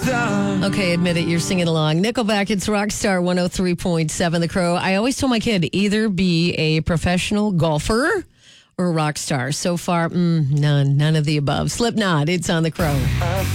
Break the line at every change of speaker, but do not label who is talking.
star.
Okay, admit it, you're singing along. Nickelback, it's Rockstar 103.7 The Crow. I always told my kid, either be a professional golfer or a rock star. So far, none of the above. Slipknot, it's on The Crow.